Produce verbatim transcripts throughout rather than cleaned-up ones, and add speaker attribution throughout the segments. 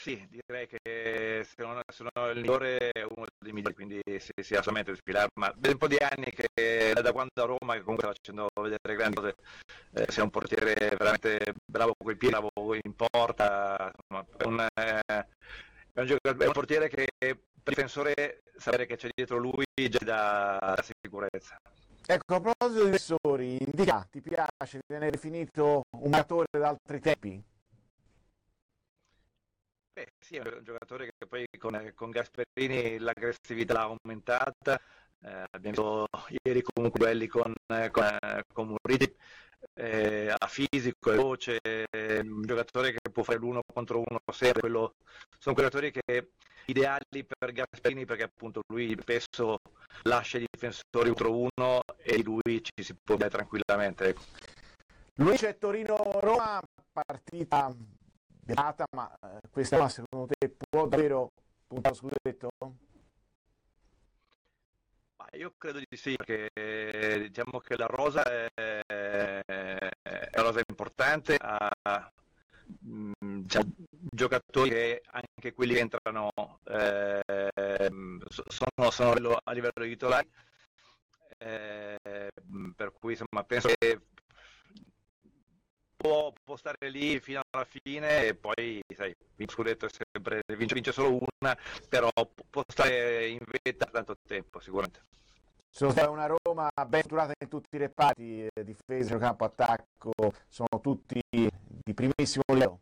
Speaker 1: sì, direi che se non, se non il migliore è uno dei migliori, quindi sì, sì, assolutamente Squilar, ma da un po' di anni che da quando a Roma che comunque sta facendo vedere grandi cose, eh, sia un portiere veramente bravo coi piedi, bravo in porta, insomma, è un, eh, è un, gioc- è un portiere che per il difensore sapere che c'è dietro lui già dà dà sicurezza.
Speaker 2: Ecco, a proposito di difensori, Indica, ti piace, viene definito un giocatore d'altri tempi?
Speaker 1: Beh, sì, è un giocatore che poi con, con Gasperini l'aggressività l'ha aumentata, eh, abbiamo visto ieri comunque quelli con, con, con Muriti, eh, a fisico, è veloce, è un giocatore che può fare l'uno contro uno sempre, quello, sono giocatori che ideali per Gasperini perché appunto lui spesso lascia i difensori uno contro uno e di lui ci si può dare tranquillamente. Ecco.
Speaker 2: Luigi, Torino-Roma, partita beata, ma eh, questa secondo te può davvero puntare allo scudetto?
Speaker 1: Ma io credo di sì, perché eh, diciamo che la rosa è, è una rosa importante, ha mh, diciamo, giocatori che anche quelli che entrano eh, sono, sono a livello, a livello di titolari, eh, per cui insomma penso che può, può stare lì fino alla fine e poi sai, il scudetto è sempre vince, vince solo una, però può stare in vetta tanto tempo sicuramente.
Speaker 2: Sono stata una Roma ben strutturata in tutti i reparti, eh, difesa, campo, attacco, sono tutti di primissimo livello.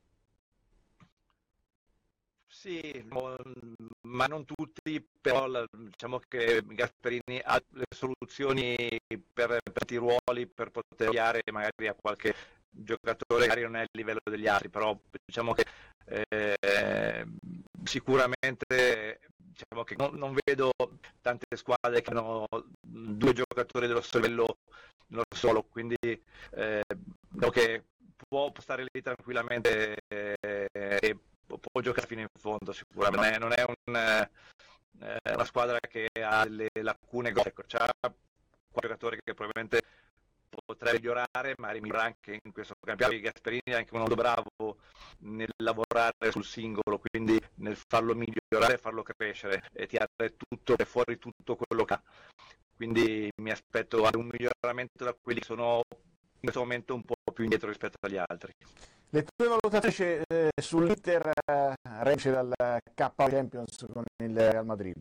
Speaker 1: Sì, mo- ma non tutti, però la- diciamo che Gasperini ha le soluzioni per, per i ruoli, per poter avviare magari a qualche giocatore che magari non è a livello degli altri, però diciamo che eh, sicuramente diciamo che non, non vedo tante squadre che hanno due giocatori dello stesso livello non solo, quindi eh, diciamo che può stare lì tranquillamente eh, e può giocare fino in fondo sicuramente, non è, non è un, eh, una squadra che ha delle lacune, ecco, c'ha qualche giocatore che probabilmente potrebbe migliorare, magari migliora anche in questo campionato. Gasperini è anche molto bravo nel lavorare sul singolo, quindi nel farlo migliorare, farlo crescere e tirare tutto fuori tutto quello che ha. Quindi mi aspetto un miglioramento da quelli che sono in questo momento un po' più indietro rispetto agli altri.
Speaker 2: Le tue valutazioni eh, sull'Inter eh, reduce dal K O Champions con il Real Madrid?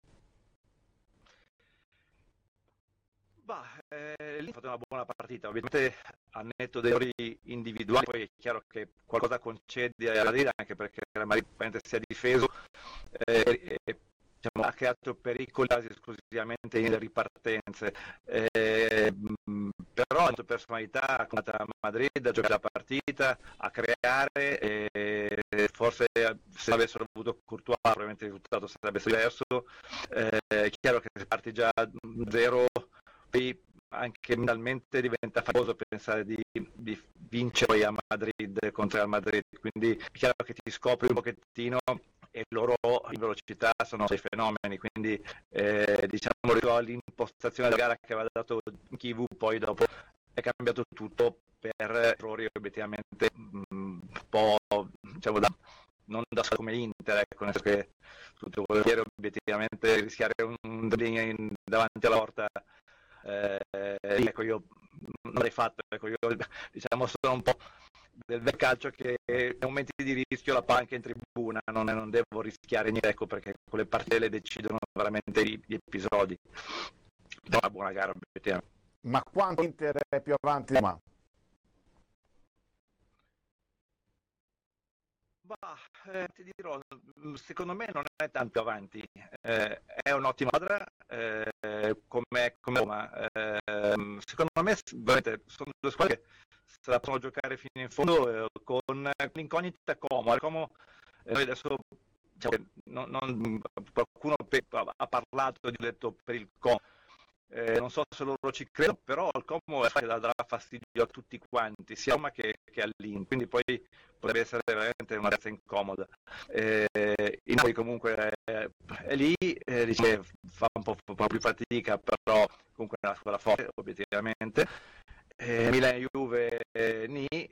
Speaker 1: Bah, eh, lì ha fatto una buona partita, ovviamente a netto dei errori individuali, poi è chiaro che qualcosa concedi a Madrid anche perché la Madrid si è difeso eh, e diciamo, ha creato pericoli quasi esclusivamente in ripartenze, eh, mh, però ha avuto personalità con la Madrid a giocare la partita, a creare e forse se avessero avuto Courtois probabilmente il risultato sarebbe stato diverso, eh, è chiaro che se parti già zero poi anche mentalmente diventa faticoso pensare di, di vincere poi a Madrid contro il Madrid, quindi è chiaro che ti scopri un pochettino e loro in velocità sono dei fenomeni, quindi eh, diciamo l'impostazione della gara che aveva dato Kivu poi dopo è cambiato tutto per errori obiettivamente mh, un po' diciamo da non da come l'Inter, ecco, nel senso che tutto quello che era obiettivamente rischiare un dribbling davanti alla porta eh, ecco io non l'avrei fatto, ecco io diciamo sono un po' del bel calcio che nei momenti di rischio la panca in tribuna, non, non devo rischiare niente, ecco perché quelle partite le decidono veramente gli, gli episodi. È una buona gara obiettivamente.
Speaker 2: Ma quanto l'Inter è più avanti di Roma?
Speaker 1: Bah, eh, ti dirò, secondo me non è tanto avanti, eh, è un'ottima squadra eh, come, come Roma, eh, secondo me veramente sono due squadre che se la possono giocare fino in fondo eh, con l'incognita Como, Como eh, noi adesso diciamo, non, non, qualcuno ha parlato, di detto per il Como. Eh, non so se loro ci credono, però il Como darà fastidio a tutti quanti, sia a Roma che, che all'Inter, quindi poi potrebbe essere veramente una razza incomoda. Eh, il Napoli comunque è, è lì, eh, dice, fa un po', un po' più fatica, però comunque è una squadra forte, obiettivamente. Eh, Milan e Juve eh, Ni,